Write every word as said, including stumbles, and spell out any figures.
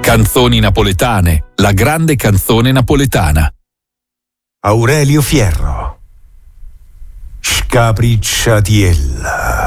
Canzoni napoletane, la grande canzone napoletana. Aurelio Fierro. Scapricciatiella.